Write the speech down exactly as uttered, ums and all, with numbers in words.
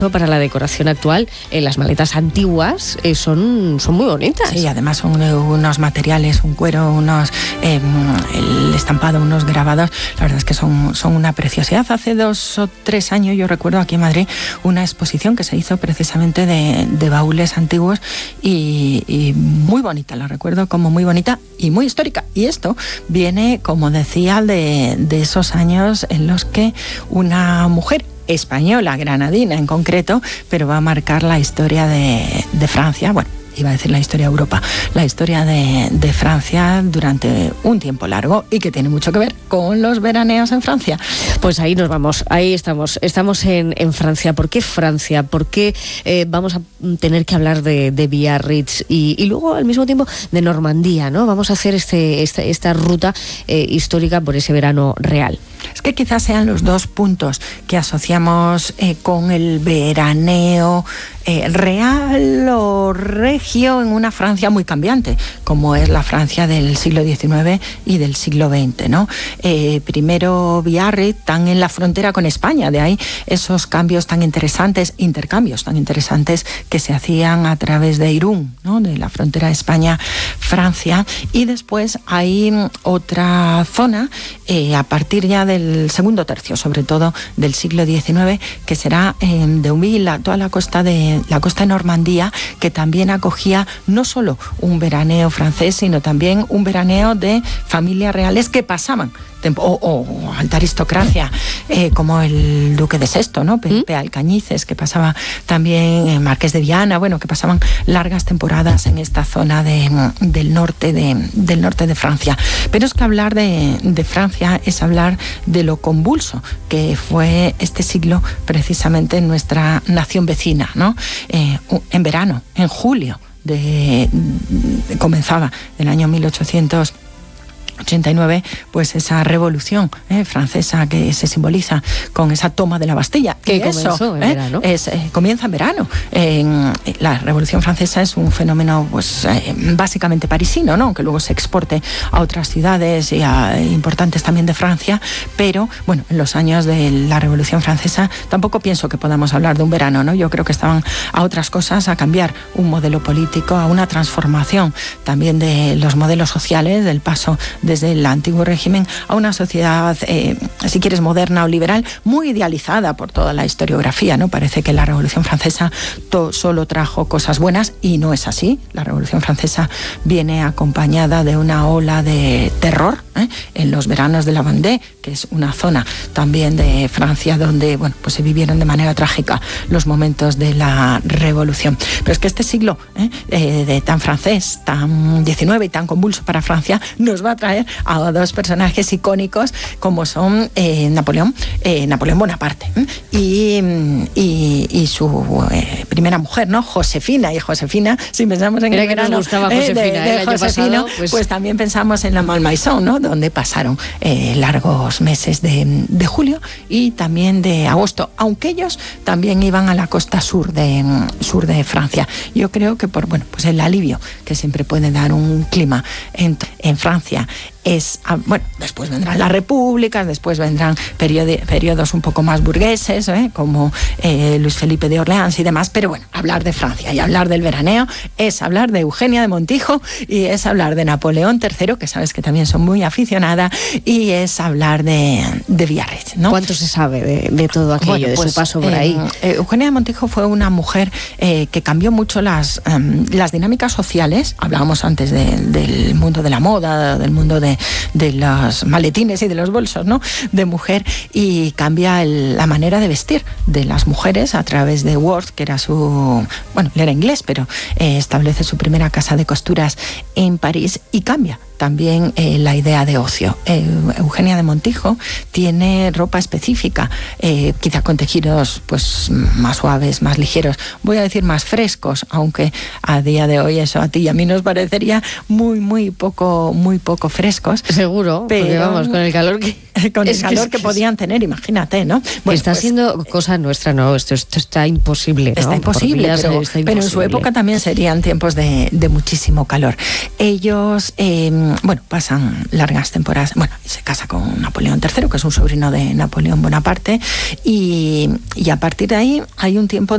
para la decoración actual, eh, las maletas antiguas eh, son, son muy bonitas. Sí, además son eh, unos materiales, un cuero, unos eh, el estampado, unos grabados, la verdad es que son, son una preciosidad. Hace dos o tres años yo recuerdo aquí en Madrid una exposición que se hizo precisamente de, de baúles antiguos y, y muy bonita, la recuerdo como muy bonita y muy histórica. Y esto viene, como decía, de, de esos años en los que una mujer española, granadina en concreto, pero va a marcar la historia de, de Francia, bueno, iba a decir la historia de Europa, la historia de, de Francia durante un tiempo largo y que tiene mucho que ver con los veraneos en Francia. Pues ahí nos vamos, ahí estamos, estamos en, en Francia. ¿Por qué Francia? ¿Por qué eh, vamos a tener que hablar de, de Biarritz y, y luego al mismo tiempo de Normandía, ¿no? Vamos a hacer este, esta, esta ruta eh, histórica por ese verano real. Es que quizás sean los dos puntos que asociamos eh, con el veraneo eh, real o regio en una Francia muy cambiante, como es la Francia del siglo diecinueve y del siglo veinte, ¿no? Eh, primero Biarritz, tan en la frontera con España, de ahí esos cambios tan interesantes, intercambios tan interesantes que se hacían a través de Irún, ¿no? De la frontera de España-Francia, y después hay otra zona eh, a partir ya de del segundo tercio, sobre todo del siglo diecinueve, que será eh, de Humil, toda la costa de la costa de Normandía, que también acogía no solo un veraneo francés, sino también un veraneo de familias reales que pasaban O, o alta aristocracia, eh, como el duque de Sexto, ¿no? Pepe ¿Mm? Alcañices, que pasaba también, eh, Marqués de Viana, bueno, que pasaban largas temporadas en esta zona de, del, norte de, del norte de Francia. Pero es que hablar de, de Francia es hablar de lo convulso que fue este siglo precisamente en nuestra nación vecina, ¿no? Eh, en verano, en julio, de, de, comenzaba el año mil ochocientos ochenta y nueve, pues esa revolución eh, francesa que se simboliza con esa toma de la Bastilla. Que y comenzó eso, en eh, verano. Es, eh, comienza en verano. Eh, la revolución francesa es un fenómeno pues eh, básicamente parisino, ¿no? Que luego se exporte a otras ciudades y a, importantes también de Francia, pero bueno, en los años de la revolución francesa tampoco pienso que podamos hablar de un verano, ¿no? Yo creo que estaban a otras cosas, a cambiar un modelo político, a una transformación también de los modelos sociales, del paso de desde el antiguo régimen a una sociedad, eh, si quieres, moderna o liberal, muy idealizada por toda la historiografía, ¿no? Parece que la Revolución Francesa to- solo trajo cosas buenas y no es así. La Revolución Francesa viene acompañada de una ola de terror ¿eh? en los veranos de la Vendée, que es una zona también de Francia donde, bueno, pues se vivieron de manera trágica los momentos de la Revolución. Pero es que este siglo ¿eh? Eh, de tan francés, tan diecinueve y tan convulso para Francia, nos va a traer a dos personajes icónicos como son eh, Napoleón, eh, Napoleón Bonaparte ¿eh? y, y, y su eh, primera mujer, ¿no? Josefina. Y Josefina, si pensamos en Era el que verano nos gustaba eh, Josefina, de, de el año Josefino, pasado, pues... pues también pensamos en la Malmaison, ¿no? Donde pasaron eh, largos meses de, de julio y también de agosto, aunque ellos también iban a la costa sur de, sur de Francia. Yo creo que por bueno, pues el alivio que siempre puede dar un clima en, en Francia es, bueno, después vendrán las repúblicas, después vendrán periodo, periodos un poco más burgueses, ¿eh? como eh, Luis Felipe de Orleans y demás, pero bueno, hablar de Francia y hablar del veraneo es hablar de Eugenia de Montijo y es hablar de Napoleón tercero, que sabes que también son muy aficionada, y es hablar de, de Biarritz, ¿no? ¿Cuánto se sabe de, de todo aquello, bueno, pues, de su paso por eh, ahí? Eh, Eugenia de Montijo fue una mujer eh, que cambió mucho las, um, las dinámicas sociales. Hablábamos antes de, del mundo de la moda, del mundo de de los maletines y de los bolsos, ¿no? De mujer, y cambia el, la manera de vestir de las mujeres a través de Worth, que era su, bueno, él era inglés, pero eh, establece su primera casa de costuras en París y cambia también eh, la idea de ocio. Eh, Eugenia de Montijo tiene ropa específica, eh, quizá con tejidos pues más suaves, más ligeros, voy a decir más frescos, aunque a día de hoy eso a ti y a mí nos parecería muy, muy poco, muy poco frescos. Seguro, pero porque vamos, con el calor que... con el es calor que, que podían tener, imagínate, ¿no? Bueno, está pues, siendo cosa nuestra, no, esto, esto está imposible, ¿no? Está imposible, días, pero, está imposible, pero en su época también serían tiempos de, de muchísimo calor. Ellos, eh, bueno, pasan largas temporadas, bueno, se casa con Napoleón tercero, que es un sobrino de Napoleón Bonaparte, y, y a partir de ahí hay un tiempo